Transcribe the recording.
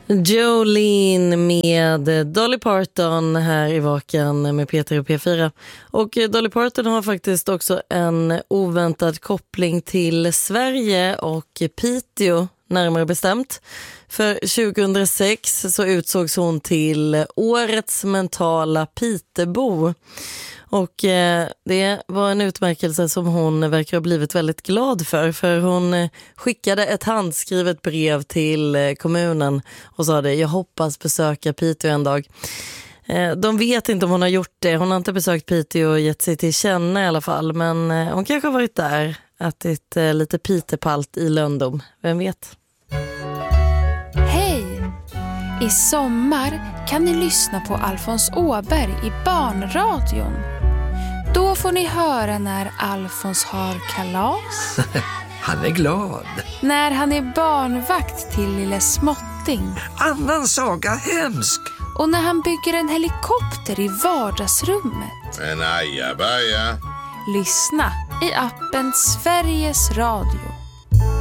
Jolene med Dolly Parton här i Vaken med Peter och P4. Och Dolly Parton har faktiskt också en oväntad koppling till Sverige och Piteå närmare bestämt. För 2006 så utsågs hon till årets mentala Pitebo. Och det var en utmärkelse som hon verkar ha blivit väldigt glad för hon skickade ett handskrivet brev till kommunen och sa det: jag hoppas besöka Piteå en dag. De vet inte om hon har gjort det, hon har inte besökt Piteå och gett sig till känna i alla fall, men hon kanske har varit där, ätit lite pitepalt i Löndom, vem vet. Hej! I sommar kan ni lyssna på Alfons Åberg i Barnradion. Då får ni höra när Alfons har kalas. Han är glad. När han är barnvakt till lille Småtting. Annan saga hemsk. Och när han bygger en helikopter i vardagsrummet. En ajabaja. Lyssna i appen Sveriges Radio.